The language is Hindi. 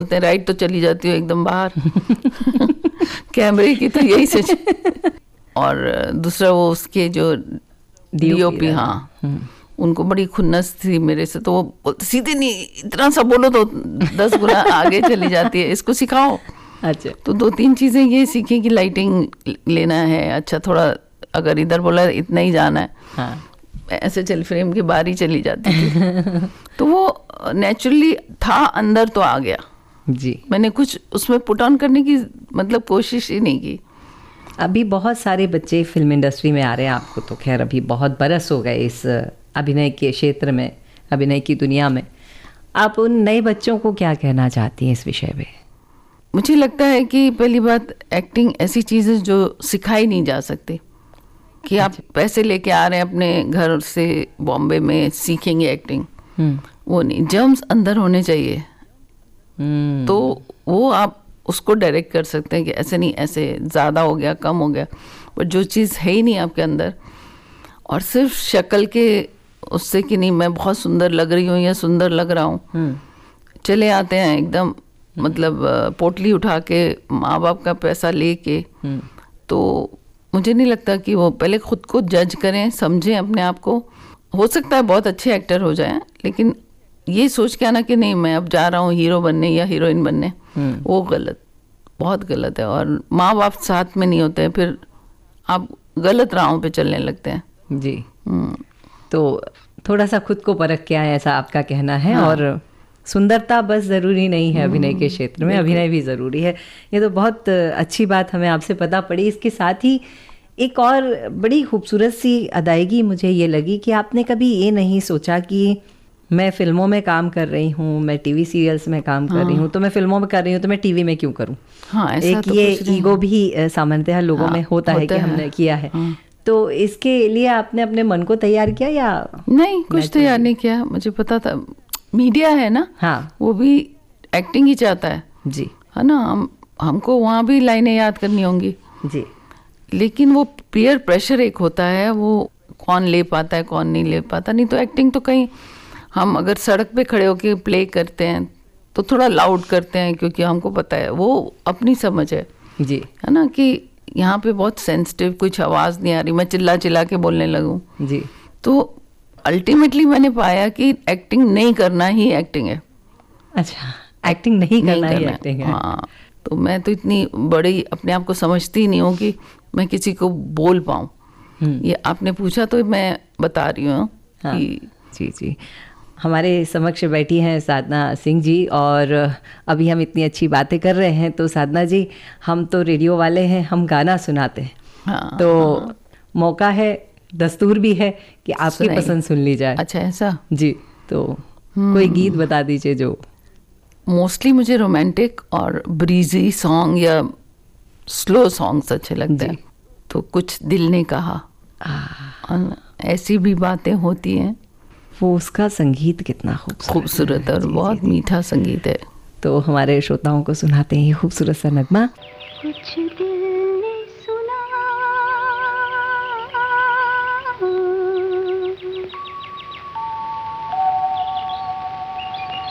बोलते हैं राइट तो चली जाती हूँ एकदम बाहर कैमरे की तो यही सच। और दूसरा वो उसके जो डीओपी, हाँ, उनको बड़ी खुन्नस थी मेरे से, तो वो सीधे नहीं, इतना सा बोलो तो 10 गुना आगे चली जाती है, इसको सिखाओ। अच्छा, तो 2-3 चीज़ें ये सीखी कि लाइटिंग लेना है, अच्छा थोड़ा अगर इधर बोला इतना ही जाना है, हाँ, ऐसे चल फ्रेम की बारी चली जाती थी तो वो नेचुरली था, अंदर तो आ गया जी। मैंने कुछ उसमें पुट ऑन करने की मतलब कोशिश ही नहीं की। अभी बहुत सारे बच्चे फिल्म इंडस्ट्री में आ रहे हैं, आपको तो खैर अभी बहुत बरस हो गए इस अभिनय के क्षेत्र में, अभिनय की दुनिया में। आप उन नए बच्चों को क्या कहना चाहती हैं इस विषय में? मुझे लगता है कि पहली बात, एक्टिंग ऐसी चीज़ है जो सिखाई नहीं जा सकती कि आप पैसे लेके आ रहे हैं अपने घर से बॉम्बे में सीखेंगे एक्टिंग, वो नहीं, जर्म्स अंदर होने चाहिए तो वो आप उसको डायरेक्ट कर सकते हैं कि ऐसे नहीं, ऐसे ज़्यादा हो गया, कम हो गया, पर जो चीज़ है ही नहीं आपके अंदर, और सिर्फ शक्ल के उससे कि नहीं मैं बहुत सुंदर लग रही हूँ या सुंदर लग रहा हूँ, चले आते हैं एकदम मतलब पोटली उठा के माँ बाप का पैसा लेके, तो मुझे नहीं लगता कि वो पहले खुद को जज करें, समझें अपने आप को। हो सकता है बहुत अच्छे एक्टर हो जाएं, लेकिन ये सोच के आना कि नहीं मैं अब जा रहा हूँ हीरो बनने या हीरोइन बनने, वो गलत, बहुत गलत है। और माँ बाप साथ में नहीं होते हैं, फिर आप गलत राहों पे चलने लगते हैं जी। तो थोड़ा सा खुद को परख के आए, ऐसा आपका कहना है। हाँ। और सुंदरता बस ज़रूरी नहीं है अभिनय के क्षेत्र में, अभिनय भी ज़रूरी है। ये तो बहुत अच्छी बात हमें आपसे पता पड़ी। इसके साथ ही एक और बड़ी खूबसूरत सी अदायगी मुझे ये लगी कि आपने कभी ये नहीं सोचा कि मैं फिल्मों में काम कर रही हूँ, मैं टीवी सीरियल्स में काम कर रही हूँ, तो मैं फिल्मों में कर रही हूँ तो मैं टीवी में क्यों करूँ। हाँ, एक तो ये ईगो भी सामान्यतः लोगों में होता है कि हमने किया है। तो इसके लिए आपने अपने मन को तैयार किया या नहीं? कुछ तैयार नहीं किया, मुझे पता था मीडिया है ना, हाँ, वो भी एक्टिंग ही चाहता है जी, है ना, हमको वहाँ भी लाइनें याद करनी होंगी जी, लेकिन वो पीयर प्रेशर एक होता है, वो कौन ले पाता है कौन नहीं ले पाता। नहीं तो एक्टिंग तो कहीं हम अगर सड़क पे खड़े होके प्ले करते हैं तो थोड़ा लाउड करते हैं क्योंकि हमको पता है, वो अपनी समझ है जी, है ना, कि यहाँ पे बहुत सेंसिटिव, कुछ आवाज़ नहीं आ रही, मैं चिल्ला चिल्ला के बोलने लगूँ जी। तो अल्टीमेटली मैंने पाया कि एक्टिंग नहीं करना ही एक्टिंग है। अच्छा, एक्टिंग नहीं करना ही एक्टिंग है। हाँ, तो मैं तो इतनी बड़ी अपने आप को समझती ही नहीं हूँ कि मैं किसी को बोल पाऊँ। ये आपने पूछा तो मैं बता रही हूँ। हाँ, जी जी। हमारे समक्ष बैठी हैं साधना सिंह जी और अभी हम इतनी अच्छी बातें कर रहे हैं। तो साधना जी, हम तो रेडियो वाले हैं, हम गाना सुनाते हैं। हाँ, तो मौका है, दस्तूर भी है कि आपकी पसंद सुन ली जाए। अच्छा, ऐसा? जी, तो कोई गीत बता दीजिए जो। मोस्टली मुझे रोमांटिक और ब्रीजी सॉन्ग या स्लो सॉन्ग्स अच्छे लगते हैं। तो कुछ दिल ने कहा, ऐसी भी बातें होती हैं। वो उसका संगीत कितना खूबसूरत और बहुत मीठा संगीत है। तो हमारे श्रोताओं को सुनाते हैं ये खूबसूरत सा नगमा। कुछ